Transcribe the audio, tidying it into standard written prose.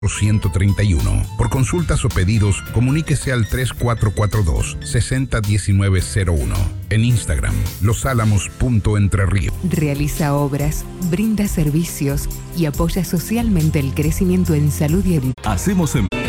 131. Por consultas o pedidos, comuníquese al 3442-601901. En Instagram, losalamos.entrerríos. Realiza obras, brinda servicios y apoya socialmente el crecimiento en salud y educación. Hacemos en